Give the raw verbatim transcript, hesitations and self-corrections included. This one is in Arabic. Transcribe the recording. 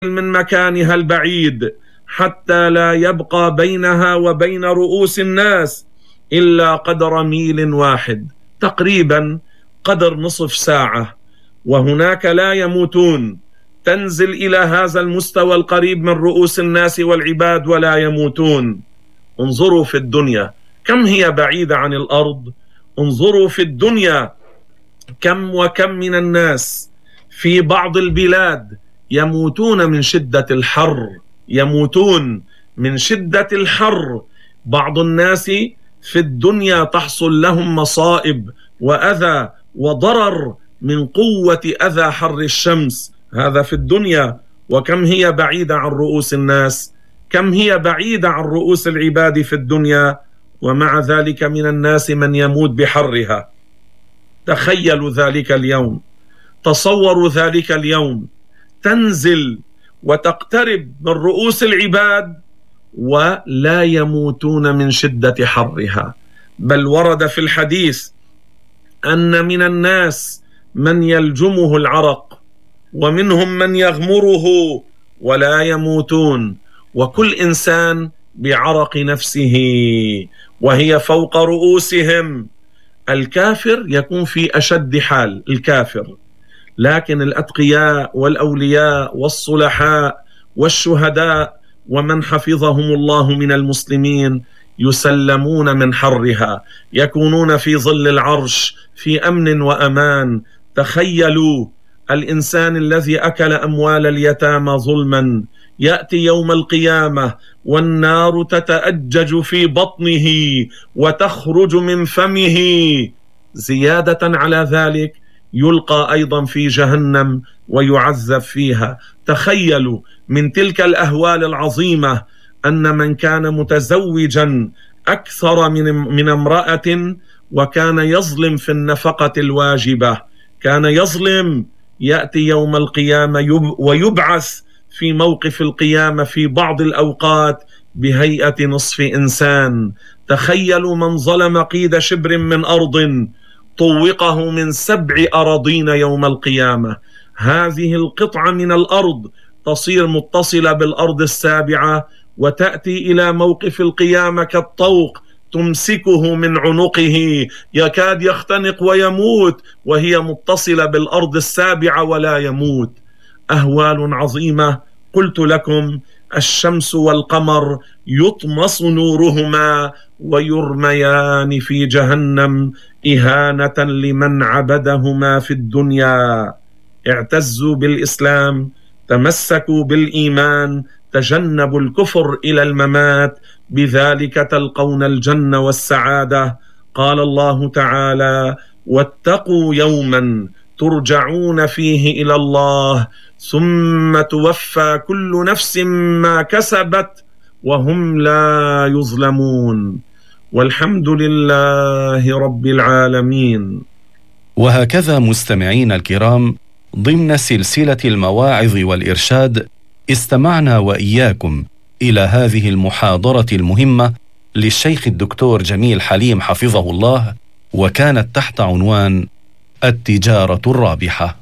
من مكانها البعيد حتى لا يبقى بينها وبين رؤوس الناس إلا قدر ميل واحد، تقريبا قدر نصف ساعة، وهناك لا يموتون. تنزل إلى هذا المستوى القريب من رؤوس الناس والعباد ولا يموتون. انظروا في الدنيا كم هي بعيدة عن الأرض، انظروا في الدنيا كم وكم من الناس في بعض البلاد يموتون من شدة الحر، يموتون من شدة الحر. بعض الناس في الدنيا تحصل لهم مصائب وأذى وضرر من قوة أذى حر الشمس، هذا في الدنيا. وكم هي بعيدة عن رؤوس الناس، كم هي بعيدة عن رؤوس العباد في الدنيا، ومع ذلك من الناس من يموت بحرها. تخيلوا ذلك اليوم، تصوروا ذلك اليوم، تنزل وتقترب من رؤوس العباد ولا يموتون من شدة حرها. بل ورد في الحديث أن من الناس من يلجمه العرق ومنهم من يغمره ولا يموتون، وكل إنسان بعرق نفسه وهي فوق رؤوسهم. الكافر يكون في أشد حال الكافر، لكن الأتقياء والأولياء والصلحاء والشهداء ومن حفظهم الله من المسلمين يسلمون من حرها، يكونون في ظل العرش في أمن وأمان. تخيلوا الإنسان الذي أكل أموال اليتامى ظلما يأتي يوم القيامة والنار تتأجج في بطنه وتخرج من فمه. زيادة على ذلك يلقى أيضا في جهنم ويعذب فيها. تخيلوا من تلك الأهوال العظيمة أن من كان متزوجا أكثر من من امرأة وكان يظلم في النفقة الواجبة، كان يظلم، يأتي يوم القيامة ويبعث في موقف القيامة في بعض الأوقات بهيئة نصف إنسان. تخيلوا من ظلم قيد شبر من أرض طوقه من سبع أراضين يوم القيامة. هذه القطعة من الأرض تصير متصلة بالأرض السابعة وتأتي إلى موقف القيامة كالطوق تمسكه من عنقه، يكاد يختنق ويموت وهي متصلة بالأرض السابعة ولا يموت. أهوال عظيمة. قلت لكم الشمس والقمر يطمس نورهما ويرميان في جهنم إهانة لمن عبدهما في الدنيا. اعتزوا بالإسلام، تمسكوا بالإيمان، تجنبوا الكفر إلى الممات، بذلك تلقون الجنة والسعادة. قال الله تعالى: واتقوا يوما ترجعون فيه إلى الله ثم توفى كل نفس ما كسبت وهم لا يظلمون. والحمد لله رب العالمين. وهكذا مستمعين الكرام، ضمن سلسلة المواعظ والإرشاد استمعنا وإياكم إلى هذه المحاضرة المهمة للشيخ الدكتور جميل حليم حفظه الله، وكانت تحت عنوان التجارة الرابحة.